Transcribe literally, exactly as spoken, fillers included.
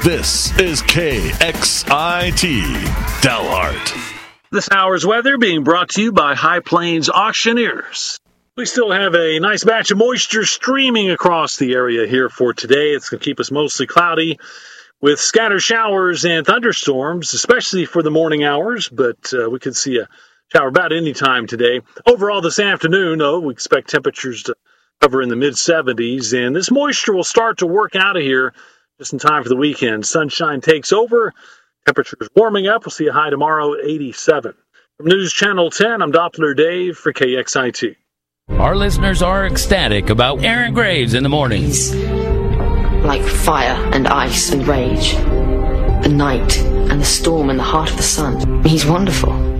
This is K X I T Dalhart. This hour's weather being brought to you by High Plains Auctioneers. We still have a nice batch of moisture streaming across the area here for today. It's going to keep us mostly cloudy with scattered showers and thunderstorms, especially for the morning hours, but uh, we could see a shower about any time today. Overall this afternoon, though, we expect temperatures to hover in the mid seventies, and this moisture will start to work out of here just in time for the weekend. Sunshine takes over. Temperatures warming up. We'll see a high tomorrow, eighty-seven. From News Channel ten, I'm Doppler Dave for K X I T. Our listeners are ecstatic about Aaron Graves in the mornings. Like fire and ice and rage. The night and the storm in the heart of the sun. He's wonderful.